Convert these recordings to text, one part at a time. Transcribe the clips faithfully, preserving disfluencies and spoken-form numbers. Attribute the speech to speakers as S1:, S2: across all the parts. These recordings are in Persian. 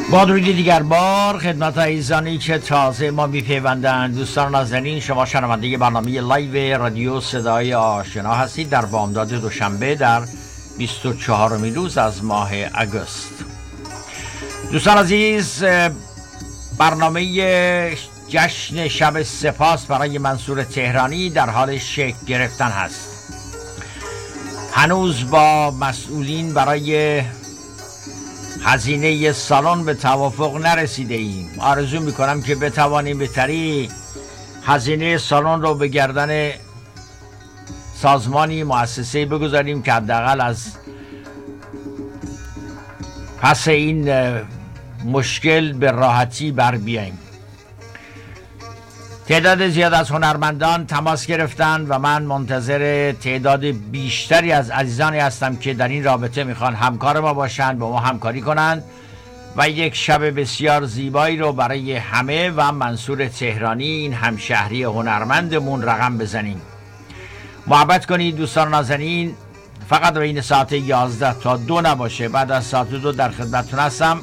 S1: با درودی دیگر بار خدمت عزیزانی که تازه ما میپیوندند. دوستان نازنین، شما شنونده برنامه لایو رادیو صدای آشنا هستید در بامداد دوشنبه در بیست و چهارمین روز از ماه اگست. دوستان عزیز، برنامه جشن شب سپاس برای منصور تهرانی در حال شکل گرفتن هست. هنوز با مسئولین برای هزینه سالن به توافق نرسیده ایم. آرزو میکنم که بتوانیم به طریق هزینه سالن رو به گردن سازمانی مؤسسه بگذاریم که حداقل از پس این مشکل به راحتی بر بیاییم. تعداد زیاد از هنرمندان تماس گرفتن و من منتظر تعداد بیشتری از عزیزانی هستم که در این رابطه میخوان همکار ما باشند، با ما همکاری کنند و یک شب بسیار زیبایی رو برای همه و منصور تهرانی، این همشهری هنرمندمون، رقم بزنیم. محبت کنید دوستان نازنین، فقط بین ساعت یازده تا دو نباشه. بعد از ساعت دو در خدمتتون هستم.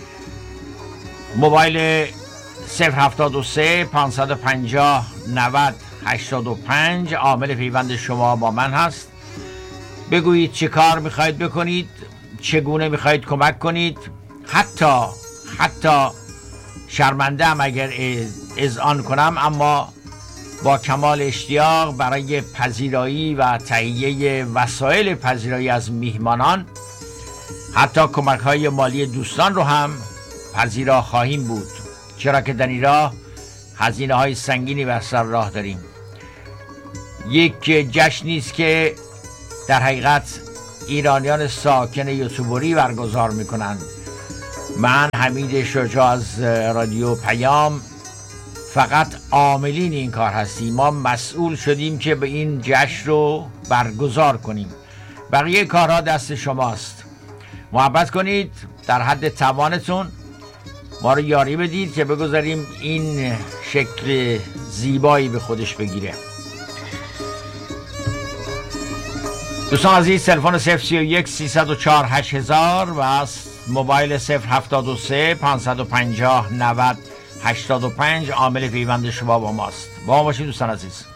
S1: موبایل صفر هفتاد و سه پانصد و پنجاه نود هشتاد و پنج عامل پیوند شما با من هست. بگویید چه کار میخواید بکنید، چگونه میخواید کمک کنید. حتی حتی شرمنده ام اگر اذعان کنم، اما با کمال اشتیاق برای پذیرایی و تهیه وسایل پذیرایی از میهمانان، حتی کمک های مالی دوستان رو هم پذیرا خواهیم بود، چرا که در این راه هزینه های سنگینی بر سر راه داریم. یک جشنی است که در حقیقت ایرانیان ساکن یوتیوبری برگزار میکنند. من حمید شجاع از رادیو پیام فقط عاملین این کار هستیم. ما مسئول شدیم که به این جشن رو برگزار کنیم. بقیه کارها دست شماست. محبت کنید، در حد توانتون ما رو یاری بدید که بگذاریم این شکل زیبایی به خودش بگیره. دوستان عزیز، تلفن صفر سی و یک سیصد و چهار هشت هزار و موبایل صفر هفتاد و سه پانصد و پنجاه نود هشتاد و پنج عامل پیوند شما با ماست. با ما باشید دوستان عزیز.